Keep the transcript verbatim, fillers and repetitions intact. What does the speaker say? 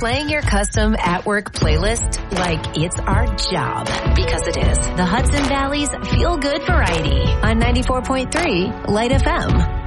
playing your custom at-work playlist like it's our job. Because it is. The Hudson Valley's Feel Good Variety on ninety-four point three Light F M.